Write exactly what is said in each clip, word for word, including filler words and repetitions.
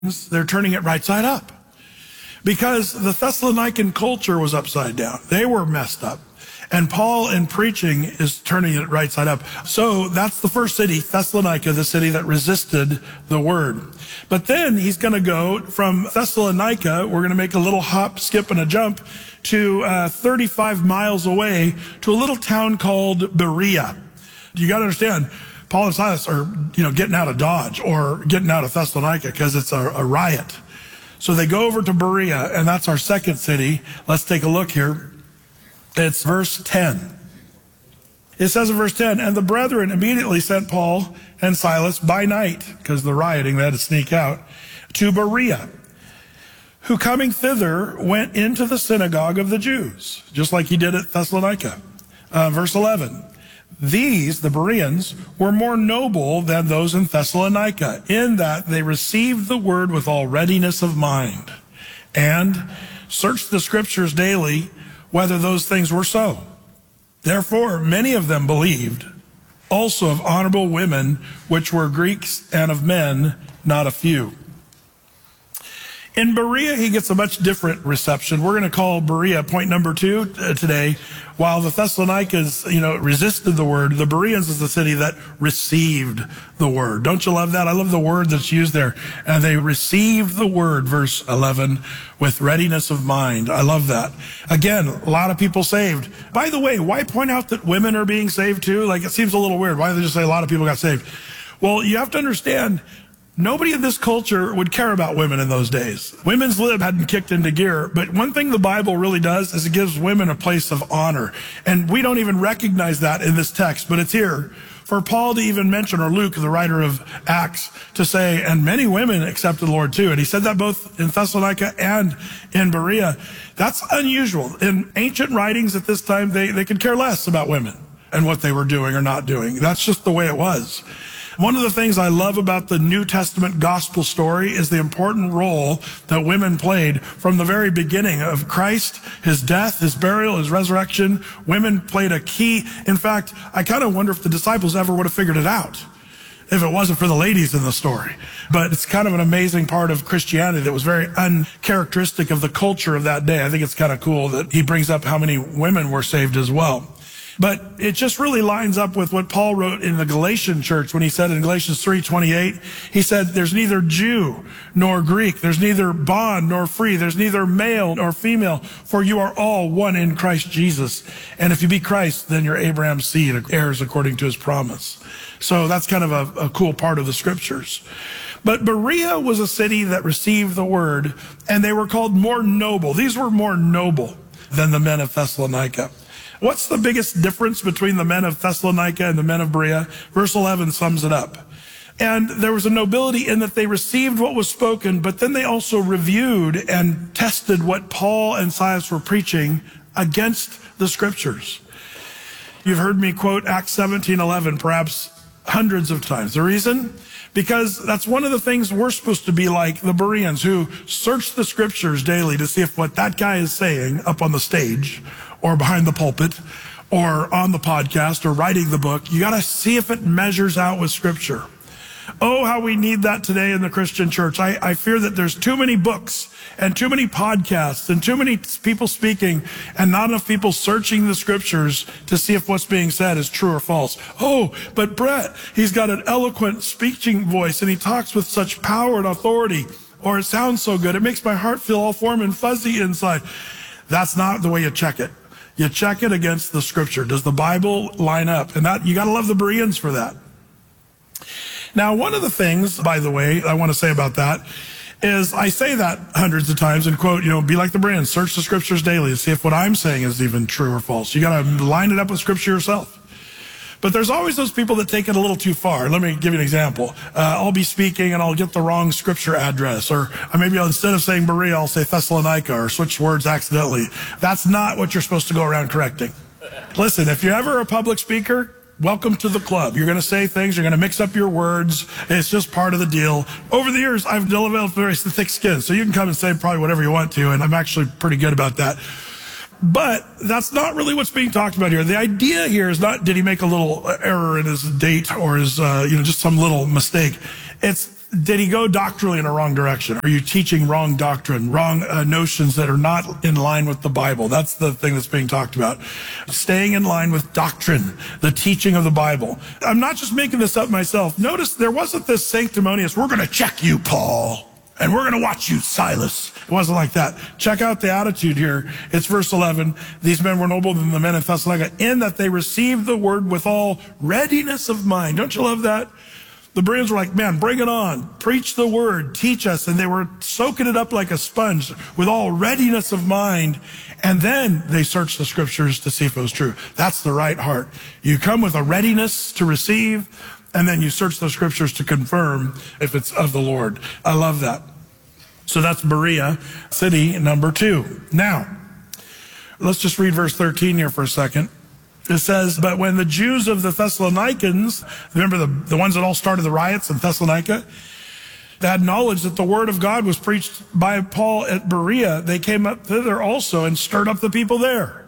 they're turning it right side up. Because the Thessalonican culture was upside down. They were messed up. And Paul, in preaching, is turning it right side up. So that's the first city, Thessalonica, the city that resisted the word. But then he's going to go from Thessalonica, we're going to make a little hop, skip, and a jump, to uh, thirty-five miles away to a little town called Berea. You got to understand, Paul and Silas are, you know, getting out of Dodge or getting out of Thessalonica because it's a, a riot. So they go over to Berea, and that's our second city. Let's take a look here. It's verse ten. It says in verse ten, and the brethren immediately sent Paul and Silas by night, because the rioting, they had to sneak out, to Berea, who coming thither went into the synagogue of the Jews, just like he did at Thessalonica. Uh, verse eleven, these, the Bereans, were more noble than those in Thessalonica, in that they received the word with all readiness of mind, and searched the scriptures daily, whether those things were so. Therefore, many of them believed, also of honorable women, which were Greeks, and of men, not a few. In Berea, he gets a much different reception. We're going to call Berea point number two today. While the Thessalonians, you know, resisted the word, the Bereans is the city that received the word. Don't you love that? I love the word that's used there. And they received the word, verse eleven, with readiness of mind. I love that. Again, a lot of people saved. By the way, why point out that women are being saved too? Like, it seems a little weird. Why do they just say a lot of people got saved? Well, you have to understand, nobody in this culture would care about women in those days. Women's lib hadn't kicked into gear, but one thing the Bible really does is it gives women a place of honor. And we don't even recognize that in this text, but it's here. For Paul to even mention, or Luke, the writer of Acts, to say, and many women accepted the Lord too. And he said that both in Thessalonica and in Berea. That's unusual. In ancient writings at this time, they, they could care less about women and what they were doing or not doing. That's just the way it was. One of the things I love about the New Testament gospel story is the important role that women played from the very beginning of Christ, his death, his burial, his resurrection. Women played a key. In fact, I kind of wonder if the disciples ever would have figured it out if it wasn't for the ladies in the story. But it's kind of an amazing part of Christianity that was very uncharacteristic of the culture of that day. I think it's kind of cool that he brings up how many women were saved as well. But it just really lines up with what Paul wrote in the Galatian church when he said in Galatians three twenty-eight, he said, there's neither Jew nor Greek, there's neither bond nor free, there's neither male nor female, for you are all one in Christ Jesus. And if you be Christ, then you're Abraham's seed, heirs according to his promise. So that's kind of a, a cool part of the scriptures. But Berea was a city that received the word, and they were called more noble. These were more noble than the men of Thessalonica. What's the biggest difference between the men of Thessalonica and the men of Berea? Verse eleven sums it up. And there was a nobility in that they received what was spoken, but then they also reviewed and tested what Paul and Silas were preaching against the scriptures. You've heard me quote Acts seventeen eleven perhaps hundreds of times. The reason? Because that's one of the things we're supposed to be like the Bereans, who search the scriptures daily to see if what that guy is saying up on the stage or behind the pulpit or on the podcast or writing the book, you got to see if it measures out with scripture. Oh, how we need that today in the Christian church. I, I fear that there's too many books and too many podcasts and too many people speaking and not enough people searching the scriptures to see if what's being said is true or false. Oh, but Brett, he's got an eloquent speaking voice and he talks with such power and authority, or it sounds so good. It makes my heart feel all warm and fuzzy inside. That's not the way you check it. You check it against the scripture. Does the Bible line up? And that, you got to love the Bereans for that. Now, one of the things, by the way, I want to say about that is I say that hundreds of times and quote, you know, be like the Bereans, search the scriptures daily to see if what I'm saying is even true or false. You got to line it up with scripture yourself. But there's always those people that take it a little too far. Let me give you an example. Uh, I'll be speaking and I'll get the wrong scripture address, or maybe I'll, instead of saying Berea, I'll say Thessalonica, or switch words accidentally. That's not what you're supposed to go around correcting. Listen, if you're ever a public speaker, welcome to the club. You're going to say things. You're going to mix up your words. It's just part of the deal. Over the years, I've developed very thick skin, so you can come and say probably whatever you want to, and I'm actually pretty good about that. But that's not really what's being talked about here. The idea here is not, did he make a little error in his date or his, uh, you know, just some little mistake. It's Did he go doctrinally in a wrong direction? Are you teaching wrong doctrine, wrong uh, notions that are not in line with the Bible? That's the thing that's being talked about. Staying in line with doctrine, the teaching of the Bible. I'm not just making this up myself. Notice there wasn't this sanctimonious, we're going to check you, Paul, and we're going to watch you, Silas. It wasn't like that. Check out the attitude here. It's verse eleven. These men were nobler than the men in Thessalonica, in that they received the word with all readiness of mind. Don't you love that? The Bereans were like, man, bring it on. Preach the word. Teach us. And they were soaking it up like a sponge with all readiness of mind. And then they searched the scriptures to see if it was true. That's the right heart. You come with a readiness to receive, and then you search the scriptures to confirm if it's of the Lord. I love that. So that's Berea, city number two. Now, let's just read verse thirteen here for a second. It says, but when the Jews of the Thessalonians, remember the, the ones that all started the riots in Thessalonica, they had knowledge that the word of God was preached by Paul at Berea, they came up thither also and stirred up the people there.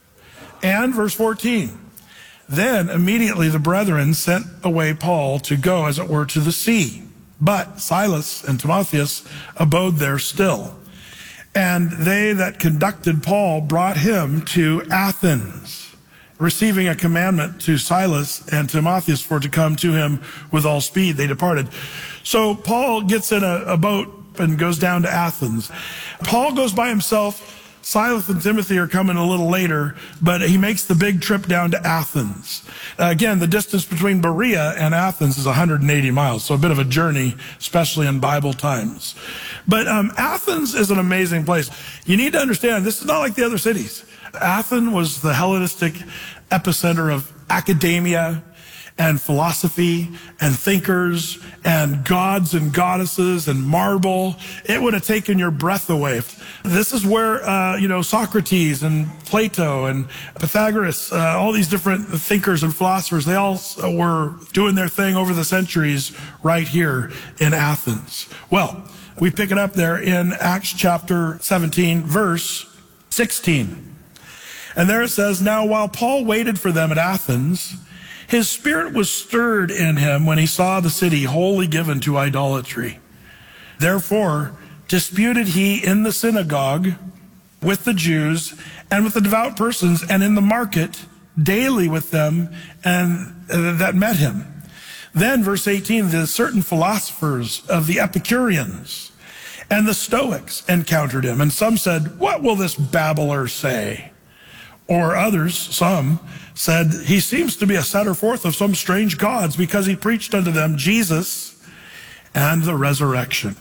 And verse fourteen, then immediately the brethren sent away Paul to go, as it were, to the sea. But Silas and Timotheus abode there still. And they that conducted Paul brought him to Athens, receiving a commandment to Silas and Timotheus for to come to him with all speed. They departed. So Paul gets in a, a boat and goes down to Athens. Paul goes by himself. Silas and Timothy are coming a little later, but he makes the big trip down to Athens. Uh, again, the distance between Berea and Athens is one hundred eighty miles, so a bit of a journey, especially in Bible times. But um, Athens is an amazing place. You need to understand, this is not like the other cities. Athens was the Hellenistic epicenter of academia and philosophy and thinkers and gods and goddesses and marble. It would have taken your breath away. This is where, uh, you know, Socrates and Plato and Pythagoras, uh, all these different thinkers and philosophers, they all were doing their thing over the centuries right here in Athens. Well, we pick it up there in Acts chapter seventeen, verse sixteen. And there it says, now while Paul waited for them at Athens, his spirit was stirred in him when he saw the city wholly given to idolatry. Therefore, disputed he in the synagogue with the Jews and with the devout persons, and in the market daily with them and uh, that met him. Then, verse eighteen, the certain philosophers of the Epicureans and the Stoics encountered him. And some said, what will this babbler say? Or others, some, said, he seems to be a setter forth of some strange gods, because he preached unto them Jesus and the resurrection.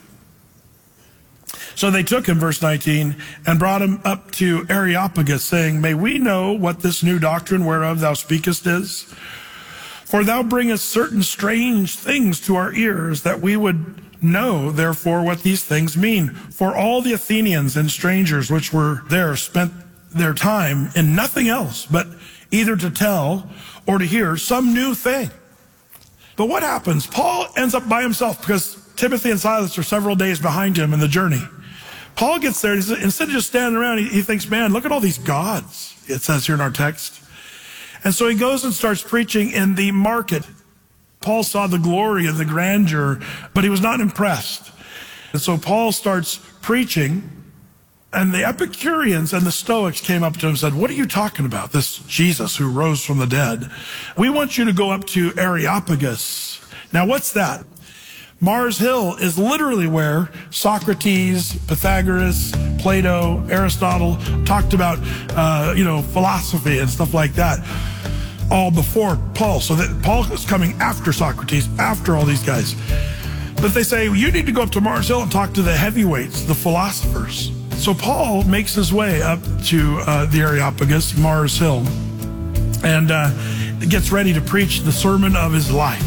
So they took him, verse nineteen, and brought him up to Areopagus, saying, may we know what this new doctrine whereof thou speakest is? For thou bringest certain strange things to our ears, that we would know, therefore, what these things mean. For all the Athenians and strangers which were there spent their time in nothing else but either to tell or to hear some new thing. But what happens? Paul ends up by himself, because Timothy and Silas are several days behind him in the journey. Paul gets there, and instead of just standing around, he, he thinks, man, look at all these gods, it says here in our text. And so he goes and starts preaching in the market. Paul saw the glory of the grandeur, but he was not impressed. And so Paul starts preaching. And the Epicureans and the Stoics came up to him and said, what are you talking about, this Jesus who rose from the dead? We want you to go up to Areopagus. Now, what's that? Mars Hill is literally where Socrates, Pythagoras, Plato, Aristotle talked about, uh, you know, philosophy and stuff like that, all before Paul. So that Paul is coming after Socrates, after all these guys. But they say, you need to go up to Mars Hill and talk to the heavyweights, the philosophers. So Paul makes his way up to uh, the Areopagus, Mars Hill, and uh, gets ready to preach the sermon of his life.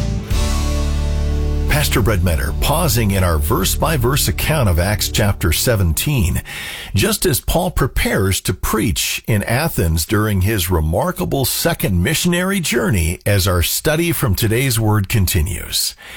Pastor Brett Menner pausing in our verse-by-verse account of Acts chapter seventeen, just as Paul prepares to preach in Athens during his remarkable second missionary journey, as our study from today's word continues.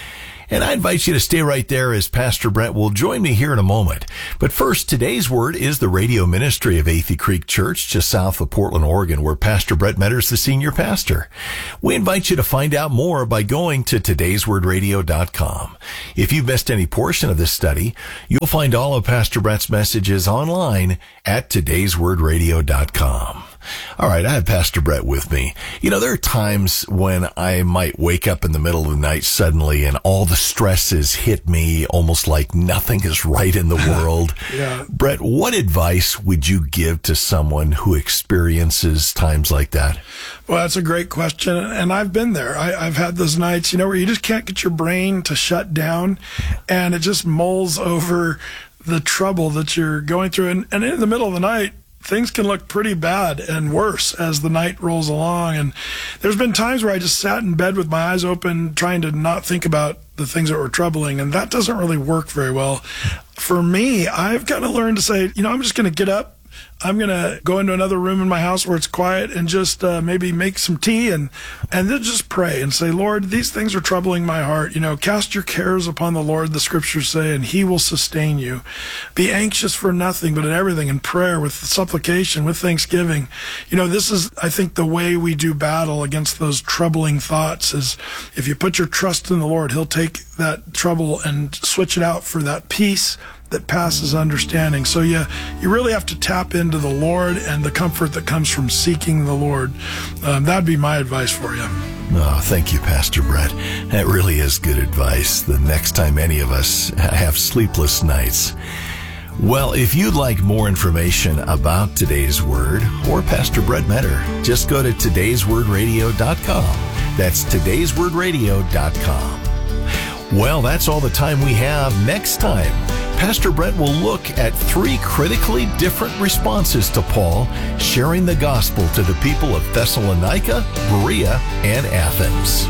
And I invite you to stay right there as Pastor Brett will join me here in a moment. But first, today's word is the radio ministry of Athey Creek Church, just south of Portland, Oregon, where Pastor Brett Metter is the senior pastor. We invite you to find out more by going to todays word radio dot com. If you've missed any portion of this study, you'll find all of Pastor Brett's messages online at todays word radio dot com. All right, I have Pastor Brett with me. You know, there are times when I might wake up in the middle of the night suddenly and all the stresses hit me almost like nothing is right in the world. Yeah. Brett, what advice would you give to someone who experiences times like that? Well, that's a great question. And I've been there. I, I've had those nights, you know, where you just can't get your brain to shut down and it just mulls over the trouble that you're going through. And, and in the middle of the night, things can look pretty bad and worse as the night rolls along. And there's been times where I just sat in bed with my eyes open, trying to not think about the things that were troubling. And that doesn't really work very well. For me, I've got to learn to say, you know, I'm just going to get up. I'm going to go into another room in my house where it's quiet and just uh, maybe make some tea and, and then just pray and say, Lord, these things are troubling my heart. You know, cast your cares upon the Lord, the scriptures say, and he will sustain you. Be anxious for nothing, but in everything, in prayer, with supplication, with thanksgiving. You know, this is, I think, the way we do battle against those troubling thoughts is if you put your trust in the Lord, he'll take that trouble and switch it out for that peace that passes understanding. So you, you really have to tap into the Lord and the comfort that comes from seeking the Lord. Um, that'd be my advice for you. Oh, thank you, Pastor Brett. That really is good advice the next time any of us have sleepless nights. Well, if you'd like more information about today's word or Pastor Brett Metter, just go to todays word radio dot com. That's todays word radio dot com. Well, that's all the time we have. Next time, Pastor Brett will look at three critically different responses to Paul sharing the gospel to the people of Thessalonica, Berea, and Athens.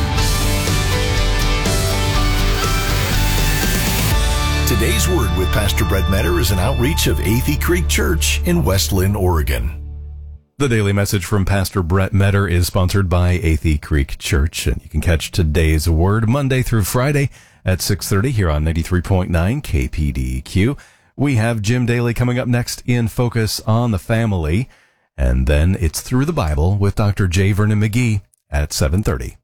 Today's Word with Pastor Brett Metter is an outreach of Athey Creek Church in West Linn, Oregon. The daily message from Pastor Brett Metter is sponsored by Athey Creek Church, and you can catch today's word Monday through Friday at six thirty here on ninety-three point nine K P D Q. We have Jim Daly coming up next in Focus on the Family, and then it's Through the Bible with Doctor J. Vernon McGee at seven thirty.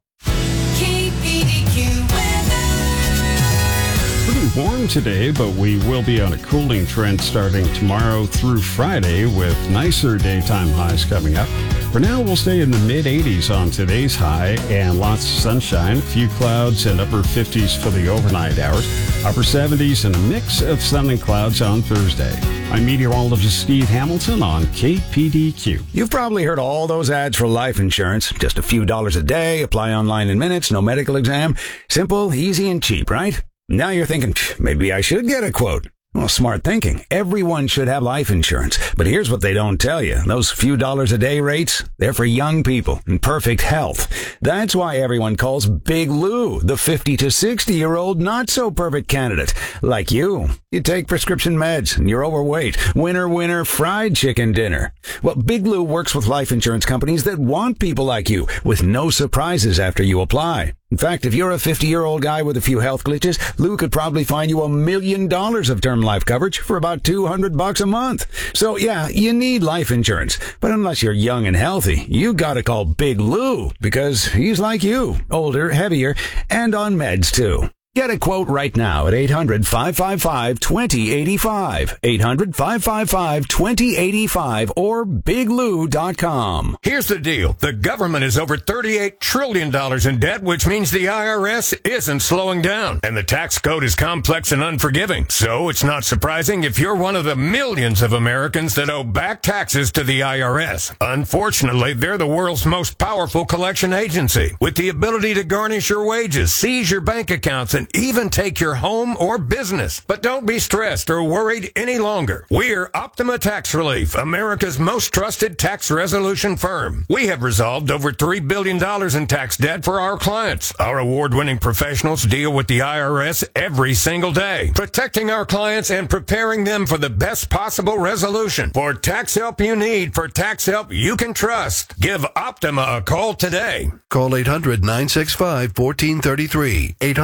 Pretty warm today, but we will be on a cooling trend starting tomorrow through Friday with nicer daytime highs coming up. For now, we'll stay in the mid eighties on today's high and lots of sunshine, a few clouds and upper fifties for the overnight hours, upper seventies and a mix of sun and clouds on Thursday. I'm meteorologist Steve Hamilton on K P D Q. You've probably heard all those ads for life insurance. Just a few dollars a day, apply online in minutes, no medical exam. Simple, easy, and cheap, right? Now you're thinking, maybe I should get a quote. Well, smart thinking. Everyone should have life insurance. But here's what they don't tell you. Those few dollars a day rates, they're for young people in perfect health. That's why everyone calls Big Lou the fifty to sixty year old not so perfect candidate. Like you. You take prescription meds and you're overweight. Winner, winner, fried chicken dinner. Well, Big Lou works with life insurance companies that want people like you with no surprises after you apply. In fact, if you're a fifty-year-old guy with a few health glitches, Lou could probably find you a million dollars of term life coverage for about two hundred bucks a month. So yeah, you need life insurance. But unless you're young and healthy, you gotta call Big Lou because he's like you, older, heavier, and on meds too. Get a quote right now at eight hundred, five five five, two zero eight five, eight hundred, five five five, two zero eight five, or big lou dot com. Here's the deal. The government is over thirty-eight trillion dollars in debt, which means the I R S isn't slowing down. And the tax code is complex and unforgiving. So it's not surprising if you're one of the millions of Americans that owe back taxes to the I R S. Unfortunately, they're the world's most powerful collection agency, with the ability to garnish your wages, seize your bank accounts, and even take your home or business. But don't be stressed or worried any longer. We're Optima Tax Relief, America's most trusted tax resolution firm. We have resolved over three billion dollars in tax debt for our clients. Our award-winning professionals deal with the I R S every single day, protecting our clients and preparing them for the best possible resolution. For tax help you need, for tax help you can trust, give Optima a call today. Call eight hundred, nine six five, one four three three, eight hundred, nine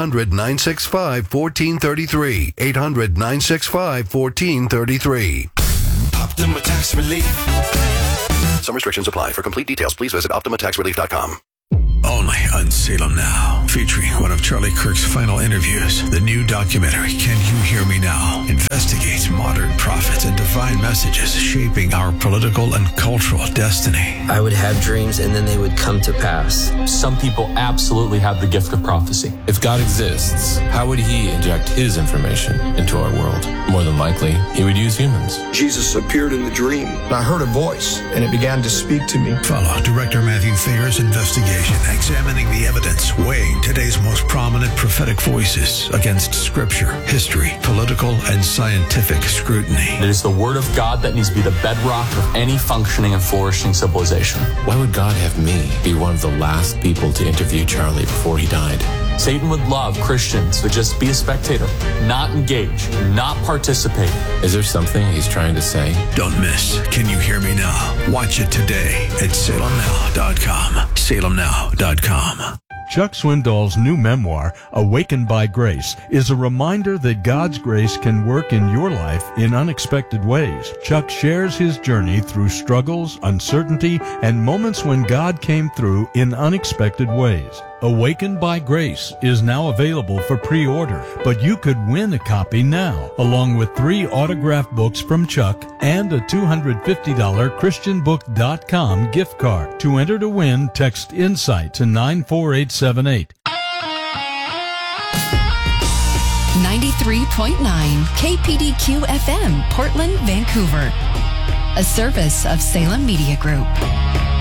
nine six five, one four three three. eight hundred, nine six five, one four three three. Optima Tax Relief. Some restrictions apply. For complete details, please visit optima tax relief dot com. Only on Salem Now, featuring one of Charlie Kirk's final interviews. The new documentary, Can You Hear Me Now?, investigates modern prophets and divine messages shaping our political and cultural destiny. I would have dreams and then they would come to pass. Some people absolutely have the gift of prophecy. If God exists, how would he inject his information into our world? More than likely, he would use humans. Jesus appeared in the dream. I heard a voice, and it began to speak to me. Follow Director Matthew Thayer's investigation, examining the evidence, weighing today's most prominent prophetic voices against scripture, history, political, and scientific scrutiny. It is the word of God that needs to be the bedrock of any functioning and flourishing civilization. Why would God have me be one of the last people to interview Charlie before he died? Satan would love Christians to just be a spectator, not engage, not participate. Is there something he's trying to say? Don't miss Can You Hear Me Now? Watch it today at salem now dot com. salem now dot com. Chuck Swindoll's new memoir, Awakened by Grace, is a reminder that God's grace can work in your life in unexpected ways. Chuck shares his journey through struggles, uncertainty, and moments when God came through in unexpected ways. Awakened by Grace is now available for pre-order, but you could win a copy now, along with three autographed books from Chuck and a two hundred fifty dollars christian book dot com gift card. To enter to win, text INSIGHT to nine four eight seven eight. ninety-three point nine K P D Q F M, Portland, Vancouver. A service of Salem Media Group.